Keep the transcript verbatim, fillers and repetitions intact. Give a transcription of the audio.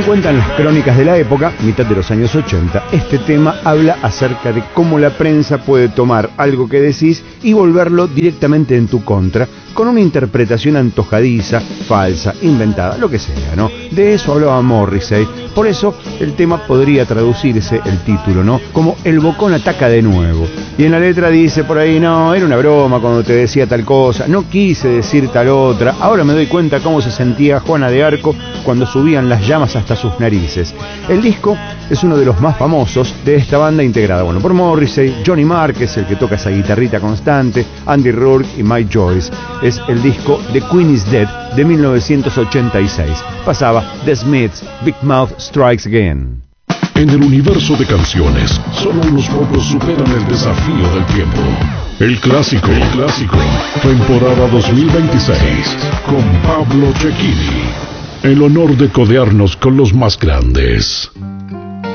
Según cuentan las crónicas de la época, mitad de los años ochenta, este tema habla acerca de cómo la prensa puede tomar algo que decís y volverlo directamente en tu contra, con una interpretación antojadiza, falsa, inventada, lo que sea, ¿no? De eso hablaba Morrissey. Por eso el tema podría traducirse, el título, ¿no?, como El Bocón ataca de nuevo. Y en la letra dice por ahí, no, era una broma cuando te decía tal cosa, no quise decir tal otra, ahora me doy cuenta cómo se sentía Juana de Arco cuando subían las llamas hasta sus narices. El disco es uno de los más famosos de esta banda, integrada, bueno, por Morrissey, Johnny Marr, que es el que toca esa guitarrita constante, Andy Rourke y Mike Joyce. Es el disco The Queen is Dead de mil novecientos ochenta y seis. Pasaba The Smiths, Big Mouth Strikes Again. En el universo de canciones, solo unos pocos superan el desafío del tiempo. El clásico, el clásico, temporada dos mil veintiséis, con Pablo Cecchini. El honor de codearnos con los más grandes.